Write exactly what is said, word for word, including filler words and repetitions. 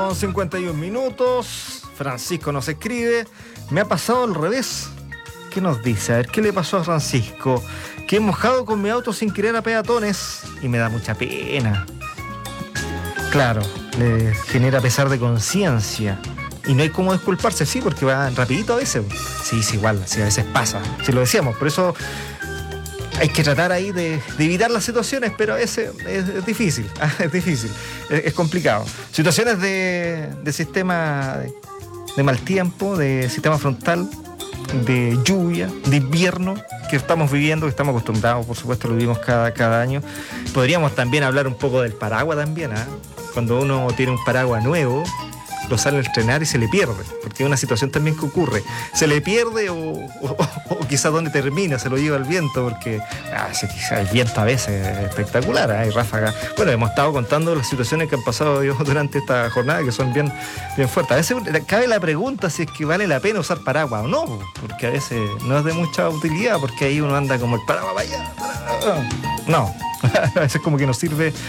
Son cincuenta y un minutos, Francisco nos escribe, me ha pasado al revés. ¿Qué nos dice? A ver, ¿qué le pasó a Francisco? Que he mojado con mi auto sin querer a peatones y me da mucha pena. Claro, le genera pesar de conciencia. Y no hay cómo disculparse, sí, porque van rapidito a veces. Sí, sí, igual, sí, a veces pasa. Sí, lo decíamos, por eso hay que tratar ahí de, de evitar las situaciones, pero a veces es, es difícil, es difícil, es, es complicado. Situaciones de, de sistema de, de mal tiempo, de sistema frontal, de lluvia, de invierno que estamos viviendo, que estamos acostumbrados, por supuesto, lo vivimos cada, cada año. Podríamos también hablar un poco del paraguas también, ¿eh? Cuando uno tiene un paraguas nuevo, lo sale a estrenar y se le pierde, porque es una situación también que ocurre. Se le pierde o, o, o quizás donde termina, se lo lleva el viento, porque ah, el viento a veces es espectacular, ¿eh? Hay ráfagas. Bueno, hemos estado contando las situaciones que han pasado yo durante esta jornada, que son bien, bien fuertes. A veces cabe la pregunta si es que vale la pena usar paraguas o no, porque a veces no es de mucha utilidad, porque ahí uno anda como el paraguas para allá. No. A veces como que nos sirve